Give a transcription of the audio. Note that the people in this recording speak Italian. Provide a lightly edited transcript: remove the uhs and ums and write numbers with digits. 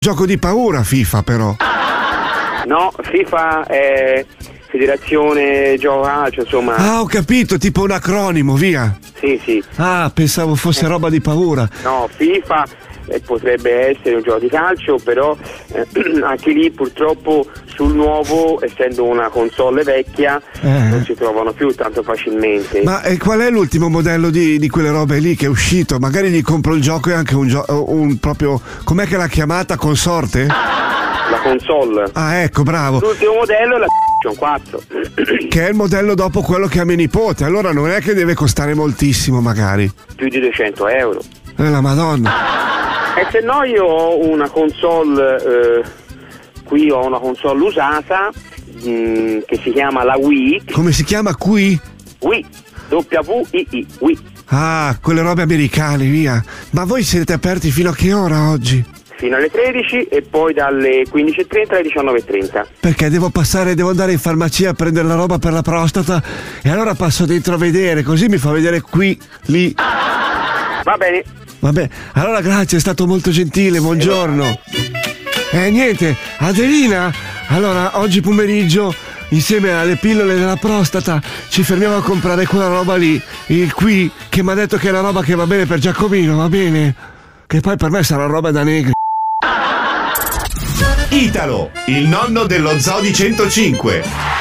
Gioco di paura FIFA però. No, FIFA è Federazione Gioco Calcio, insomma. Ah, ho capito, tipo un acronimo, via. Sì. Ah, pensavo fosse roba di paura. No, FIFA potrebbe essere un gioco di calcio, però anche lì purtroppo sul nuovo, essendo una console vecchia, non si trovano più tanto facilmente. Ma qual è l'ultimo modello di quelle robe lì che è uscito? Magari gli compro il gioco e anche un proprio... Com'è che l'ha chiamata? Consorte? La console. Ah, ecco, bravo. L'ultimo modello è la PlayStation 4. Che è il modello dopo quello che ha mio nipote. Allora non è che deve costare moltissimo, magari. Più di 200 euro. La Madonna. E se no io ho una console, qui ho una console usata che si chiama la Wii. Come si chiama qui? Wii, W-I-I, Wii. Ah, quelle robe americane, via. Ma voi siete aperti fino a che ora oggi? Fino alle 13 e poi dalle 15.30 alle 19.30. Perché devo andare in farmacia a prendere la roba per la prostata e allora passo dentro a vedere, così mi fa vedere qui, lì. Va bene. Vabbè, allora grazie, è stato molto gentile, buongiorno. Niente, Adelina, allora oggi pomeriggio insieme alle pillole della prostata ci fermiamo a comprare quella roba lì, il qui, che mi ha detto che è la roba che va bene per Giacomino, va bene? Che poi per me sarà roba da negri. Italo, il nonno dello Zoo di 105.